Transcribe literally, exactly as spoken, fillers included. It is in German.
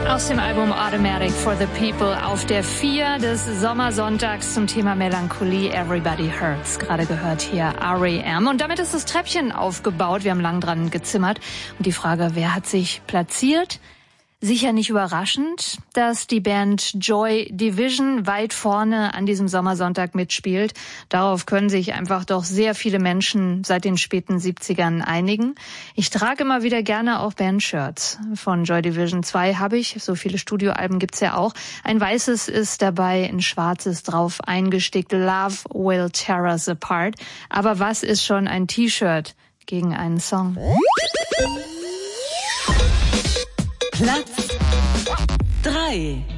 Aus dem Album Automatic for the People auf der vier des Sommersonntags zum Thema Melancholie, Everybody Hurts. Gerade gehört hier R E M. Und damit ist das Treppchen aufgebaut. Wir haben lang dran gezimmert. Und die Frage, wer hat sich platziert? Sicher nicht überraschend, dass die Band Joy Division weit vorne an diesem Sommersonntag mitspielt. Darauf können sich einfach doch sehr viele Menschen seit den späten siebzigern einigen. Ich trage immer wieder gerne auch Bandshirts von Joy Division. Zwei habe ich, so viele Studioalben gibt's ja auch. Ein weißes ist dabei, ein schwarzes drauf eingestickt. Love will tear us apart. Aber was ist schon ein T-Shirt gegen einen Song? Platz drei.